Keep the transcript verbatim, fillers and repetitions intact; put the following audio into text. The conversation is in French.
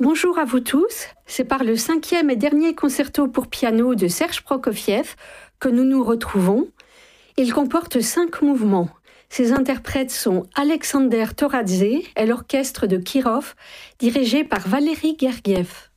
Bonjour à vous tous, c'est par le cinquième et dernier concerto pour piano de Serge Prokofiev que nous nous retrouvons. Il comporte cinq mouvements. Ses interprètes sont Alexander Toradze et l'orchestre de Kirov, dirigé par Valéry Gergiev.